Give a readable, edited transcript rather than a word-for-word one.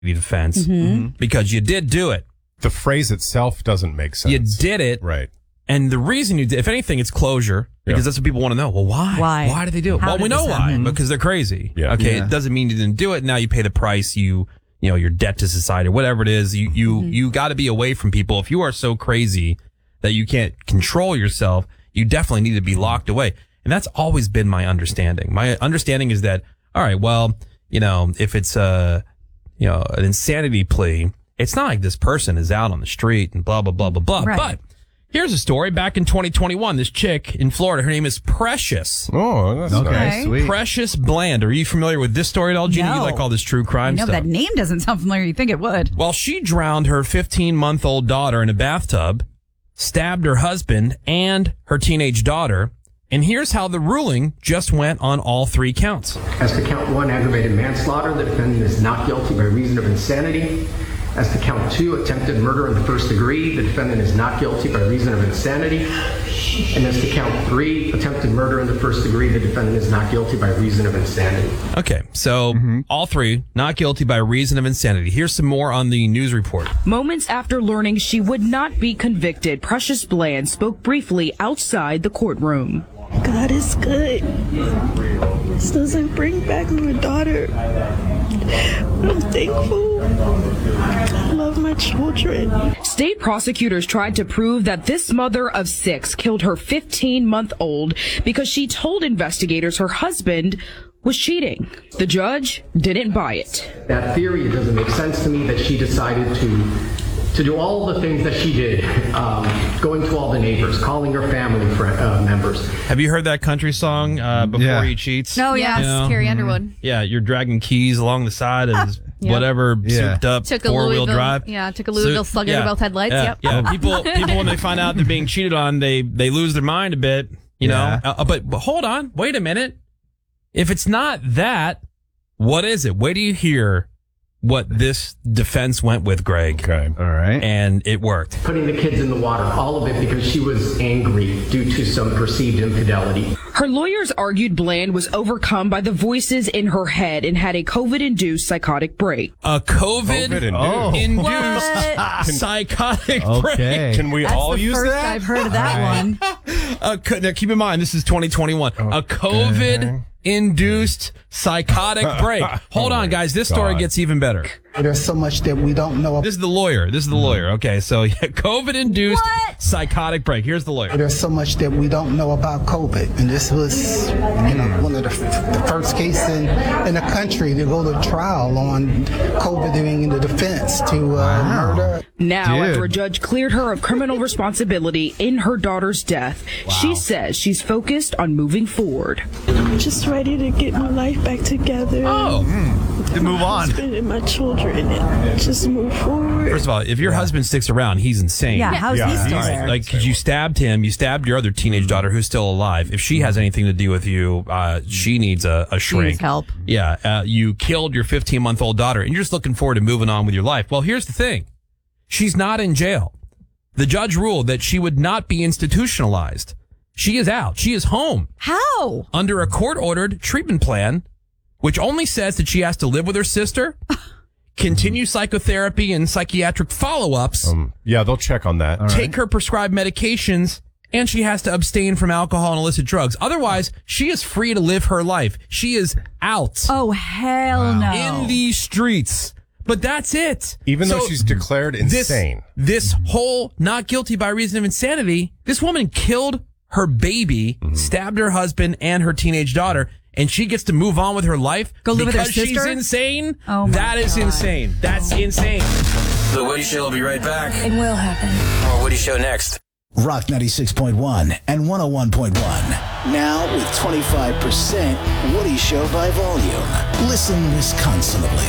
defense because you did do it. The phrase itself doesn't make sense. You did it. Right. And the reason you did, if anything, it's closure because that's what people want to know. Well, why? Why did they do it? Well, we know why. Because they're crazy. Yeah. Okay. It doesn't mean you didn't do it. Now you pay the price. You know, your debt to society, whatever it is. You got to be away from people. If you are so crazy that you can't control yourself, you definitely need to be locked away. And that's always been my understanding. My understanding is that, all right, well, you know, if it's an insanity plea, it's not like this person is out on the street and blah, blah, blah, blah, blah. Right. But here's a story. Back in 2021, this chick in Florida, her name is Precious. Oh, that's nice. Sweet. Precious Bland. Are you familiar with this story at all, Jeannie? No. You like all this true crime No, stuff? that name doesn't sound familiar. You think it would. Well, she drowned her 15-month-old daughter in a bathtub, stabbed her husband and her teenage daughter. And here's how the ruling just went on all 3 counts. As to count 1, aggravated manslaughter, the defendant is not guilty by reason of insanity. As to count 2, attempted murder in the first degree, the defendant is not guilty by reason of insanity. And as to count 3, attempted murder in the first degree, the defendant is not guilty by reason of insanity. Okay, so all 3 not guilty by reason of insanity. Here's some more on the news report. Moments after learning she would not be convicted, Precious Bland spoke briefly outside the courtroom. God is good. This doesn't bring back my daughter. I'm thankful. I love my children. State prosecutors tried to prove that this mother of 6 killed her 15-month-old because she told investigators her husband was cheating. The judge didn't buy it. That theory doesn't make sense to me that she decided to do all the things that she did, going to all the neighbors, calling her family members. Have you heard that country song, Before He Cheats? Oh, yeah. You know? Carrie Underwood. Yeah, you're dragging keys along the side of his whatever souped up Took a four-wheel drive. Yeah, took a Louisville Slugger to both headlights. Yeah, Yep. yeah. People when they find out they're being cheated on, they lose their mind a bit, you know. But hold on, wait a minute. If it's not that, what is it? Wait till you hear what this defense went with, Greg. Okay. All right. And it worked. Putting the kids in the water, all of it because she was angry due to some perceived infidelity. Her lawyers argued Bland was overcome by the voices in her head and had a COVID-induced psychotic break. A COVID-induced psychotic break. Can we all use First that? I've heard of that one. Now, keep in mind, this is 2021. A COVID-induced psychotic break. Hold on, guys. This story gets even better. There's so much that we don't know. This is the lawyer. Okay, so COVID-induced psychotic break. Here's the lawyer. There's so much that we don't know about COVID. And this was, one of the first cases in the country to go to trial on COVID being in the defense to murder. Now, after a judge cleared her of criminal responsibility in her daughter's death, she says she's focused on moving forward. I'm just ready to get my life back together. To move on. My husband and my children and just move forward. First of all, if your husband sticks around, he's insane. Yeah, how's he still there? Like, 'cause you stabbed him, you stabbed your other teenage daughter who's still alive. If she has anything to do with you, she needs a shrink. She needs help. Yeah, you killed your 15-month-old daughter, and you're just looking forward to moving on with your life. Well, here's the thing. She's not in jail. The judge ruled that she would not be institutionalized. She is out. She is home. How? Under a court-ordered treatment plan, which only says that she has to live with her sister, continue psychotherapy and psychiatric follow-ups. They'll check on that. Take her prescribed medications, and she has to abstain from alcohol and illicit drugs. Otherwise, she is free to live her life. She is out. Oh, hell no. In these streets. But that's it. Even though she's declared insane. This whole not guilty by reason of insanity, this woman killed her baby, stabbed her husband and her teenage daughter, and she gets to move on with her life Go live with her because she's sister? insane? Oh my That is God. insane. That's insane. The Woody Show will be right back. It will happen. More Woody Show next. Rock 96.1 and 101.1. Now with 25% Woody Show by volume. Listen Wisconsinably.